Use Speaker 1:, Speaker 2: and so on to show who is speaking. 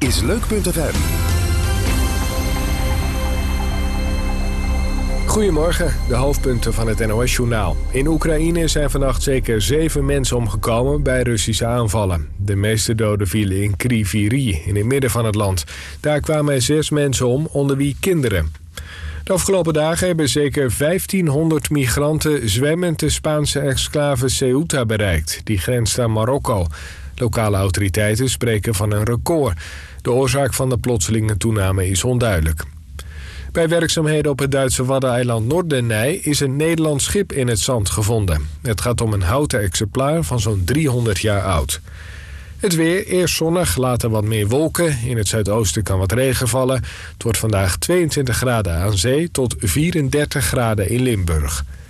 Speaker 1: is Leuk.fm.
Speaker 2: Goedemorgen, de hoofdpunten van het NOS-journaal. In Oekraïne zijn vannacht zeker 7 mensen omgekomen bij Russische aanvallen. De meeste doden vielen in Kryvyi, in het midden van het land. Daar kwamen 6 mensen om, onder wie kinderen. De afgelopen dagen hebben zeker 1500 migranten zwemmend de Spaanse exclave Ceuta bereikt. Die grenst aan Marokko. Lokale autoriteiten spreken van een record. De oorzaak van de plotselinge toename is onduidelijk. Bij werkzaamheden op het Duitse waddeneiland Norderney is een Nederlands schip in het zand gevonden. Het gaat om een houten exemplaar van zo'n 300 jaar oud. Het weer, eerst zonnig, later wat meer wolken. In het zuidoosten kan wat regen vallen. Het wordt vandaag 22 graden aan zee tot 34 graden in Limburg.